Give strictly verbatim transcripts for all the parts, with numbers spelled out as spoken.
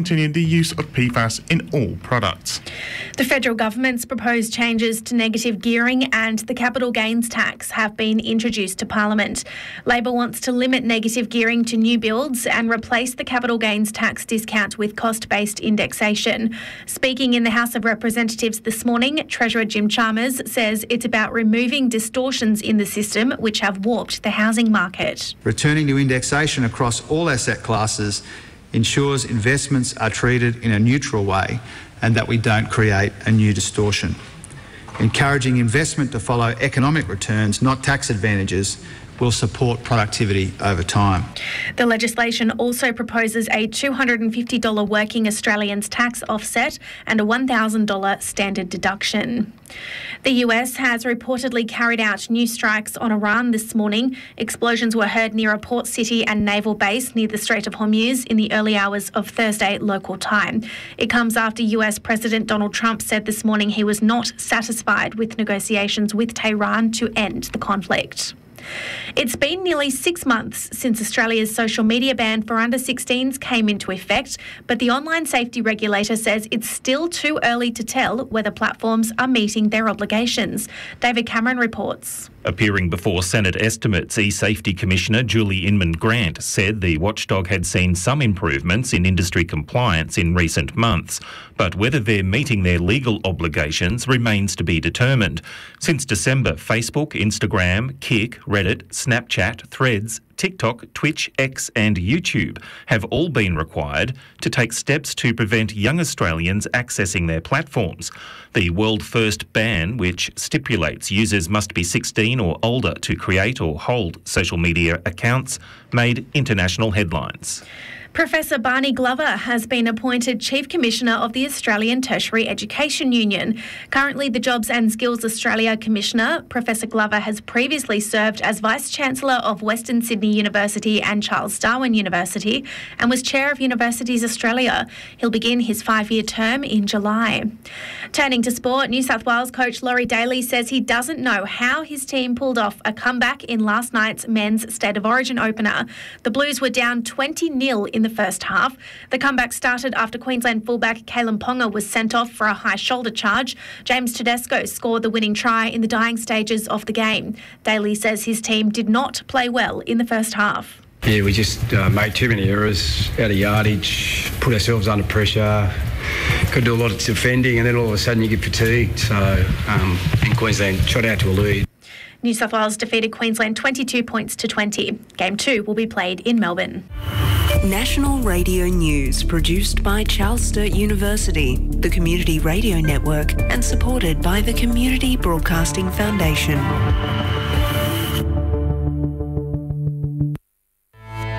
continue the use of P FAS in all products. The federal government's proposed changes to negative gearing and the capital gains tax have been introduced to Parliament. Labor wants to limit negative gearing to new builds and replace the capital gains tax discount with cost-based indexation. Speaking in the House of Representatives this morning, Treasurer Jim Chalmers says it's about removing distortions in the system which have warped the housing market. Returning to indexation across all asset classes ensures investments are treated in a neutral way and that we don't create a new distortion. Encouraging investment to follow economic returns, not tax advantages, will support productivity over time. The legislation also proposes a two hundred fifty dollars working Australians tax offset and a one thousand dollars standard deduction. The U S has reportedly carried out new strikes on Iran this morning. Explosions were heard near a port city and naval base near the Strait of Hormuz in the early hours of Thursday local time. It comes after U S President Donald Trump said this morning he was not satisfied with negotiations with Tehran to end the conflict. It's been nearly six months since Australia's social media ban for under sixteens came into effect, but the online safety regulator says it's still too early to tell whether platforms are meeting their obligations. David Cameron reports. Appearing before Senate estimates, eSafety Commissioner Julie Inman-Grant said the watchdog had seen some improvements in industry compliance in recent months, but whether they're meeting their legal obligations remains to be determined. Since December, Facebook, Instagram, Kik, Reddit, Snapchat, Threads, TikTok, Twitch, X and YouTube have all been required to take steps to prevent young Australians accessing their platforms. The world-first ban, which stipulates users must be sixteen or older to create or hold social media accounts, made international headlines. Professor Barney Glover has been appointed Chief Commissioner of the Australian Tertiary Education Union. Currently the Jobs and Skills Australia Commissioner, Professor Glover has previously served as Vice-Chancellor of Western Sydney University and Charles Darwin University and was Chair of Universities Australia. He'll begin his five-year term in July. Turning to sport, New South Wales coach Laurie Daly says he doesn't know how his team pulled off a comeback in last night's men's State of Origin opener. The Blues were down twenty nil in the first half. The comeback started after Queensland fullback Kalen Ponga was sent off for a high shoulder charge. James Tedesco scored the winning try in the dying stages of the game. Daly says his team did not play well in the first half. Yeah, we just uh, made too many errors, out of yardage, put ourselves under pressure, could do a lot of defending, and then all of a sudden you get fatigued. So, um, and Queensland shot out to a lead. New South Wales defeated Queensland twenty-two points to twenty. Game two will be played in Melbourne. National Radio News, produced by Charles Sturt University, the Community Radio Network, and supported by the Community Broadcasting Foundation.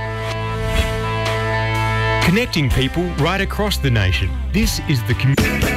Connecting people right across the nation. This is the community.